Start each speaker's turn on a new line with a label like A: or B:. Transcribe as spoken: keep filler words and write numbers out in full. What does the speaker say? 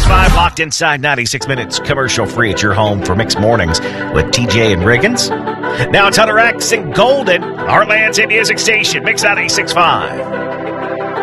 A: five, locked inside ninety-six minutes, commercial free at your home for Mixed Mornings with T J and Riggins. Now it's Hunter X and Golden, Heartland's hit music station, Mix ninety-six point five.